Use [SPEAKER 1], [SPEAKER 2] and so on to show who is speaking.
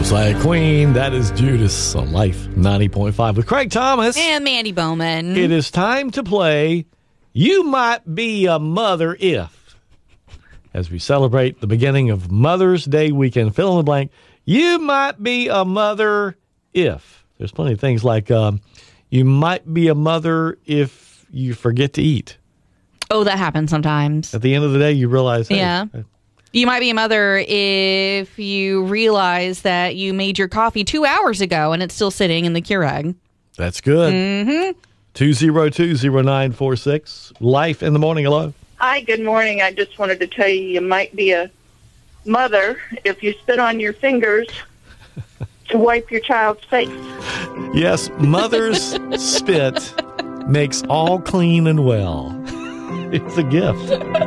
[SPEAKER 1] Just like Queen, that is Judas on Life 90.5 with Craig Thomas.
[SPEAKER 2] And Mandy Bowman.
[SPEAKER 1] It is time to play You Might Be a Mother If. As we celebrate the beginning of Mother's Day weekend, fill in the blank. You might be a mother if. There's plenty of things like you might be a mother if you forget to eat.
[SPEAKER 2] Oh, that happens sometimes.
[SPEAKER 1] At the end of the day, you realize, hey,
[SPEAKER 2] yeah. You might be a mother if you realize that you made your coffee 2 hours ago and it's still sitting in the Keurig.
[SPEAKER 1] That's good. 202-0946. Life in the morning. Hello.
[SPEAKER 3] Hi, good morning. I just wanted to tell you, you might be a mother if you spit on your fingers to wipe your child's face.
[SPEAKER 1] Yes, mother's spit makes all clean and well. It's a gift.